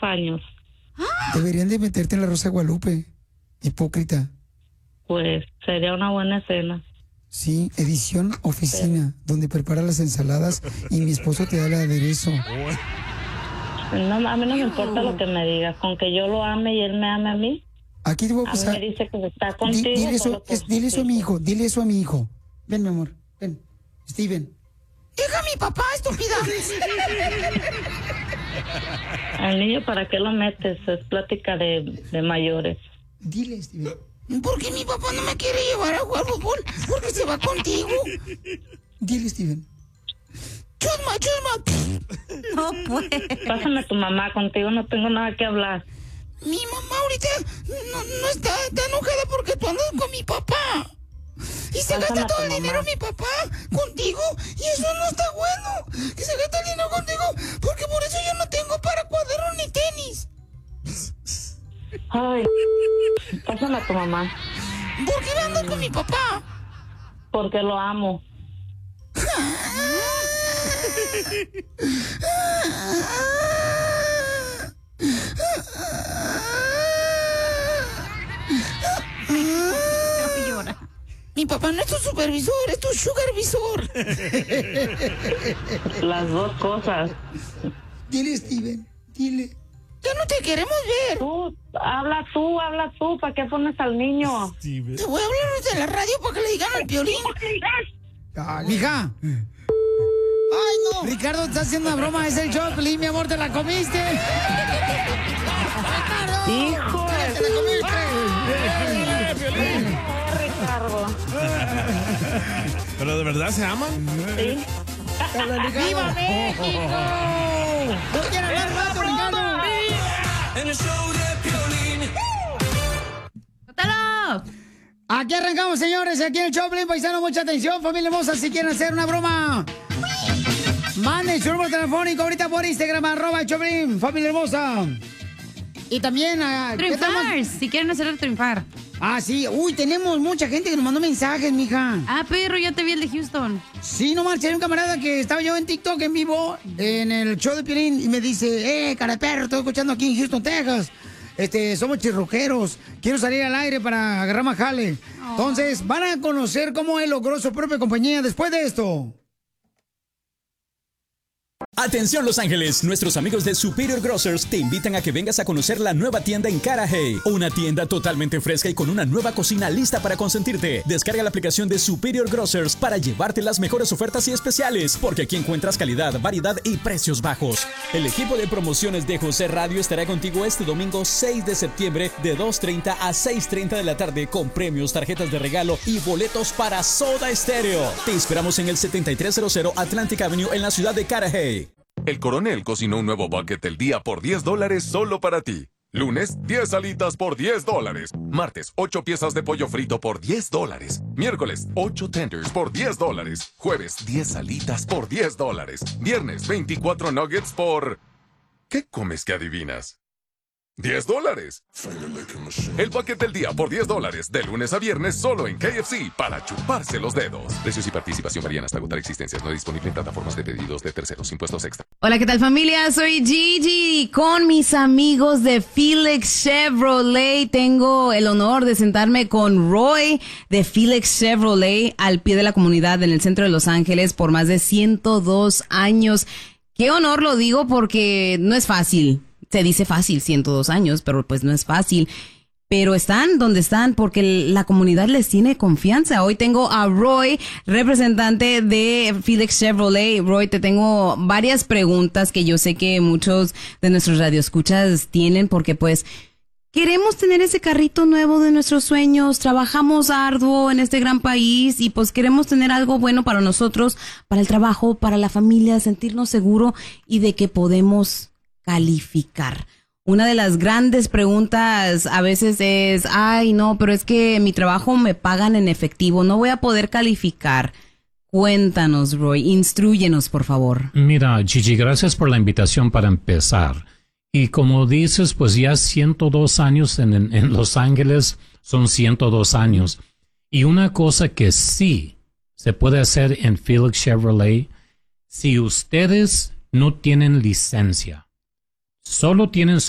años. Deberían de meterte en La Rosa de Guadalupe. Hipócrita. Pues sería una buena escena. Sí, edición oficina, donde prepara las ensaladas y mi esposo te da el aderezo. No, a mí no me importa lo que me digas, con que yo lo ame y él me ame a mí. Aquí te voy a A mí pasar. me dice que está contigo. Dile eso, por lo dile eso a mi hijo, dile eso a mi hijo. Ven, mi amor, ven. Steven. Deja a mi papá, estúpida. Al niño, ¿para qué lo metes? Es plática de mayores. Dile, Steven. ¿Por qué mi papá no me quiere llevar a jugar fútbol? Porque se va contigo. Dile, Steven. Chusma, chusma. No pues. Pásame a tu mamá, contigo no tengo nada que hablar. Mi mamá ahorita no está enojada porque tú andas con mi papá. Y se gasta todo el dinero mi papá contigo. Y eso no está bueno. Que se gasta el dinero contigo. Porque por eso yo no tengo para cuadernos ni tenis. Ay, pásame a tu mamá. ¿Por qué andas con mi papá? Porque lo amo. Mi papá no es tu supervisor, es tu sugarvisor. Las dos cosas. Dile, Steven, dile. Ya no te queremos ver. Habla tú, ¿para qué pones al niño? Te voy a hablar desde la radio para que le digan al Piolín. Mija. Ay, no. Ricardo, te está haciendo una broma, es el Choplin, mi amor, te la comiste. ¡Hijo! ¡Te la comiste! Ricardo. ¿Pero de verdad se aman? Sí. ¡Viva México! ¡No quiero hablar más, Ricardo! En el show de Piolín. ¡Suéltalo! Aquí arrancamos, señores, aquí en el Choplin, paisano, mucha atención, familia hermosa, si quieren hacer una broma. Manden su número telefónico ahorita por Instagram, @Choplin, familia hermosa. Y también Triunfar, si quieren hacer triunfar. Ah, sí. Uy, tenemos mucha gente que nos mandó mensajes, mija. Ah, perro, ya te vi el de Houston. Sí, no marcha, hay un camarada que estaba yo en TikTok en vivo, en el show de Piolín, y me dice, cara de perro, estoy escuchando aquí en Houston, Texas. Somos chirrojeros, quiero salir al aire para agarrar más jale. Entonces, van a conocer cómo él logró su propia compañía después de esto. Atención Los Ángeles, nuestros amigos de Superior Grocers te invitan a que vengas a conocer la nueva tienda en Carajay, una tienda totalmente fresca y con una nueva cocina lista para consentirte. Descarga la aplicación de Superior Grocers para llevarte las mejores ofertas y especiales, porque aquí encuentras calidad, variedad y precios bajos. El equipo de promociones de José Radio estará contigo este domingo 6 de septiembre de 2:30 a 6:30 de la tarde con premios, tarjetas de regalo y boletos para Soda Stereo. Te esperamos en el 7300 Atlantic Avenue en la ciudad de Carajay. El Coronel cocinó un nuevo bucket del día por $10 solo para ti. Lunes, 10 alitas por $10. Martes, 8 piezas de pollo frito por $10. Miércoles, 8 tenders por $10. Jueves, 10 alitas por $10. Viernes, 24 nuggets por... ¿Qué comes que adivinas? $10. El paquete del día por $10, de lunes a viernes solo en KFC para chuparse los dedos. Precios y participación varían hasta agotar existencias. No disponible en plataformas de pedidos de terceros. Impuestos extra. Hola, ¿qué tal familia? Soy Gigi con mis amigos de Felix Chevrolet. Tengo el honor de sentarme con Roy de Felix Chevrolet al pie de la comunidad en el centro de Los Ángeles por más de 102 años. Qué honor lo digo porque no es fácil. Se dice fácil, 102 años, pero pues no es fácil. Pero están donde están porque la comunidad les tiene confianza. Hoy tengo a Roy, representante de Felix Chevrolet. Roy, te tengo varias preguntas que yo sé que muchos de nuestros radioescuchas tienen porque pues queremos tener ese carrito nuevo de nuestros sueños. Trabajamos arduo en este gran país y pues queremos tener algo bueno para nosotros, para el trabajo, para la familia, sentirnos seguros y de que podemos calificar. Una de las grandes preguntas a veces es, ay, no, pero es que mi trabajo me pagan en efectivo, no voy a poder calificar. Cuéntanos, Roy, instrúyenos, por favor. Mira, Gigi, gracias por la invitación para empezar. Y como dices, pues ya 102 años en Los Ángeles son 102 años. Y una cosa que sí se puede hacer en Felix Chevrolet, si ustedes no tienen licencia, solo tienen